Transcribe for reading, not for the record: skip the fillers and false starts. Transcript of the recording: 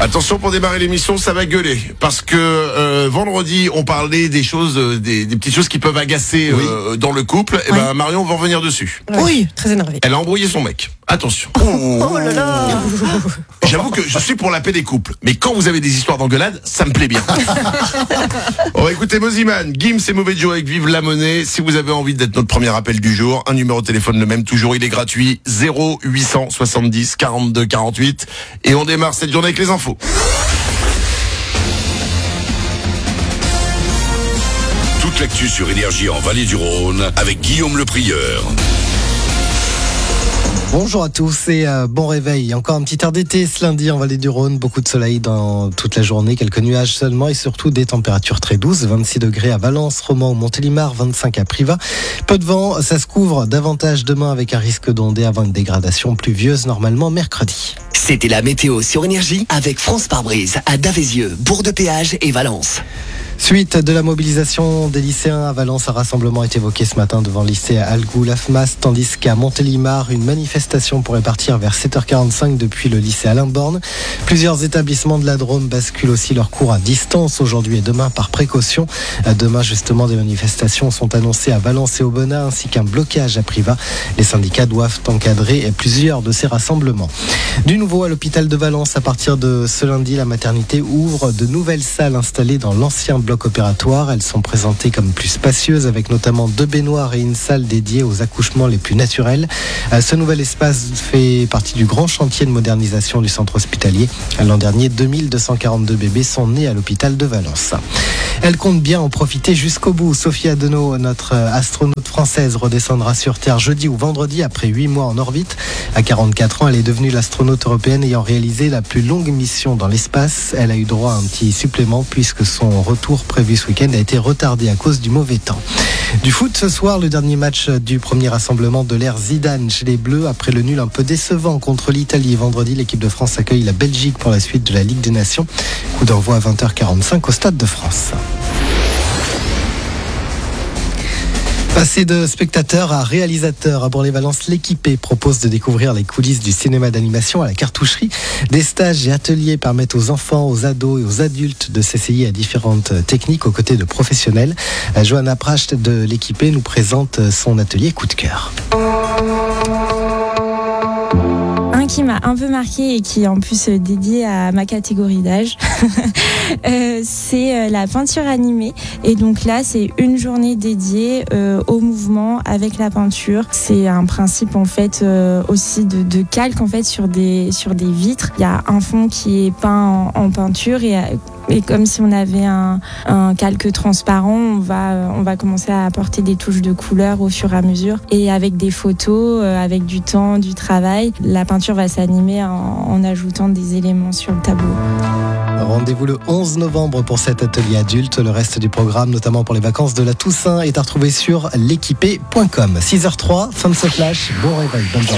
Attention, pour démarrer l'émission, ça va gueuler. Parce que vendredi, on parlait des choses, des petites choses qui peuvent agacer dans le couple. Et ben Marion va revenir dessus. Oui, très énervée. Elle a embrouillé son mec. Attention. Oh là là. J'avoue que je suis pour la paix des couples. Mais quand vous avez des histoires d'engueulade, ça me plaît bien. On va écouter Moziman, Gims et Mauvais Joe avec Vive la Monnaie. Si vous avez envie d'être notre premier appel du jour, un numéro de téléphone le même, toujours, il est gratuit. 0870 42 48. Et on démarre cette journée avec les infos. Toute l'actu sur Énergie en Vallée du Rhône avec Guillaume Le Prieur. Bonjour à tous et bon réveil. Encore un petit air d'été ce lundi en Vallée du Rhône. Beaucoup de soleil dans toute la journée, quelques nuages seulement et surtout des températures très douces. 26 degrés à Valence, Romans ou Montélimar, 25 à Privas. Peu de vent, ça se couvre davantage demain avec un risque d'ondée avant une dégradation pluvieuse normalement mercredi. C'était la météo sur Énergie avec France Pare-Brise à Davézieux, Bourg-de-Péage et Valence. Suite de la mobilisation des lycéens à Valence, un rassemblement est évoqué ce matin devant le lycée Algou-Lafmas, tandis qu'à Montélimar, une manifestation pourrait partir vers 7h45 depuis le lycée Alain Borne. Plusieurs établissements de la Drôme basculent aussi leur cours à distance aujourd'hui et demain par précaution. Demain, justement, des manifestations sont annoncées à Valence et Aubenas, ainsi qu'un blocage à Privas. Les syndicats doivent encadrer plusieurs de ces rassemblements. Du nouveau à l'hôpital de Valence, à partir de ce lundi, la maternité ouvre de nouvelles salles installées dans l'ancien bloc opératoire. Elles sont présentées comme plus spacieuses avec notamment 2 baignoires et une salle dédiée aux accouchements les plus naturels. Ce nouvel espace fait partie du grand chantier de modernisation du centre hospitalier. L'an dernier, 2242 bébés sont nés à l'hôpital de Valence. Elle compte bien en profiter jusqu'au bout. Sophie Adenau, notre astronaute française, redescendra sur Terre jeudi ou vendredi après 8 mois en orbite. À 44 ans, elle est devenue l'astronaute européenne ayant réalisé la plus longue mission dans l'espace. Elle a eu droit à un petit supplément puisque son retour prévu ce week-end a été retardé à cause du mauvais temps. Du foot ce soir, le dernier match du premier rassemblement de l'ère Zidane chez les Bleus. Après le nul un peu décevant contre l'Italie vendredi, l'équipe de France accueille la Belgique pour la suite de la Ligue des Nations. Coup d'envoi à 20h45 au Stade de France. Passé de spectateur à réalisateur, à Bourg-les-Valences, l'équipé propose de découvrir les coulisses du cinéma d'animation à la cartoucherie. Des stages et ateliers permettent aux enfants, aux ados et aux adultes de s'essayer à différentes techniques aux côtés de professionnels. Johanna Pracht de l'équipé nous présente son atelier coup de cœur. Un qui m'a un peu marqué et qui est en plus dédié à ma catégorie d'âge, c'est la peinture animée. Et donc là, c'est une journée dédiée au mouvement avec la peinture. C'est un principe en fait aussi de calque en fait sur des vitres. Il y a un fond qui est peint en peinture et comme si on avait un calque transparent, on va commencer à apporter des touches de couleur au fur et à mesure. Et avec des photos, avec du temps, du travail, la peinture va s'animer en ajoutant des éléments sur le tableau. Rendez-vous le 11 novembre pour cet atelier adulte. Le reste du programme, notamment pour les vacances de la Toussaint, est à retrouver sur l'équipé.com. 6h03, fin de ce flash. Bon réveil, bonne journée.